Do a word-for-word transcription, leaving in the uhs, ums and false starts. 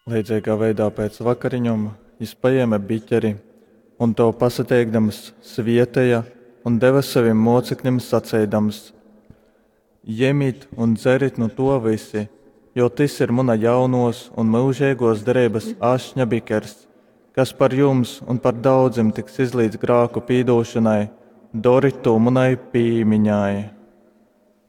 Līdzīgā veidā pēc vakariņuma viņš paēma biķeri un to pasateikdams svietēja un deva saviem mocekļiem sacēdams: Ņemiet un dzeriet no to visi, jo tas ir mana jaunos un mūžīgos derības ašņa bikers, kas par jums un par daudziem tiks izlīdz grāku pīdošanai, doriet to manai pīmiņai.